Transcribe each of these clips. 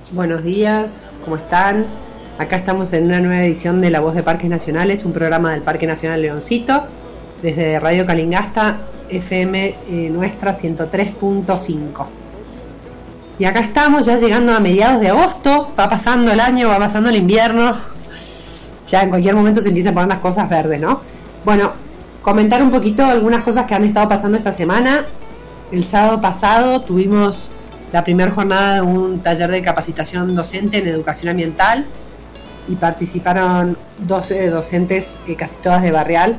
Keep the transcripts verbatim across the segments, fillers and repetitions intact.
Buenos días, ¿cómo están? Acá estamos en una nueva edición de La Voz de Parques Nacionales, un programa del Parque Nacional Leoncito, desde Radio Calingasta, F M eh, nuestra ciento tres punto cinco. Y acá estamos ya llegando a mediados de agosto, va pasando el año, va pasando el invierno, ya en cualquier momento se empiezan a poner las cosas verdes, ¿no? Bueno, comentar un poquito algunas cosas que han estado pasando esta semana. El sábado pasado tuvimos la primera jornada de un taller de capacitación docente en educación ambiental y participaron doce docentes, eh, casi todas de Barrial,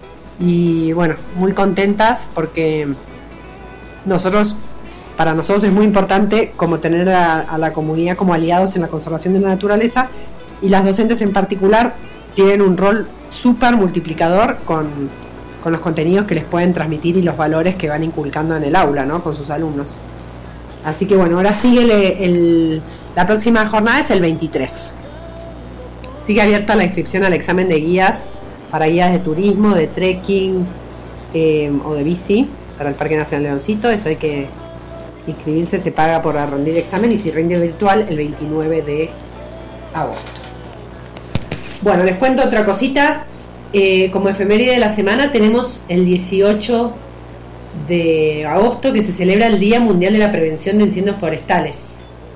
y bueno, muy contentas porque nosotros, para nosotros es muy importante como tener a, a la comunidad como aliados en la conservación de la naturaleza, y las docentes en particular tienen un rol súper multiplicador con, con los contenidos que les pueden transmitir y los valores que van inculcando en el aula, ¿no?, con sus alumnos. Así que bueno, ahora sigue el, el, la próxima jornada es el veintitrés. Sigue abierta la inscripción al examen de guías para guías de turismo, de trekking eh, o de bici para el Parque Nacional Leoncito. Eso hay que inscribirse, se paga por rendir examen, y si rinde virtual el veintinueve de agosto. Bueno, les cuento otra cosita. Eh, como efeméride de la semana tenemos el dieciocho de agosto, que se celebra el Día Mundial de la Prevención de Incendios Forestales.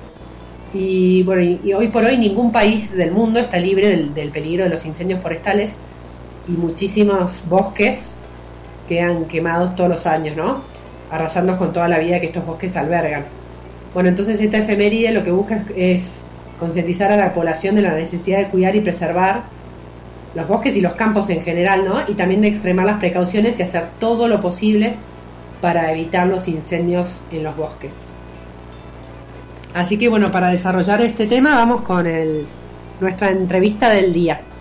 Y bueno, y, y hoy por hoy ningún país del mundo está libre del, del peligro de los incendios forestales, y muchísimos bosques quedan quemados todos los años, ¿no?, arrasando con toda la vida que estos bosques albergan. Bueno, entonces esta efeméride lo que busca es, es concientizar a la población de la necesidad de cuidar y preservar los bosques y los campos en general, ¿no?, y también de extremar las precauciones y hacer todo lo posible para evitar los incendios en los bosques. Así que bueno, para desarrollar este tema vamos con el, nuestra entrevista del día.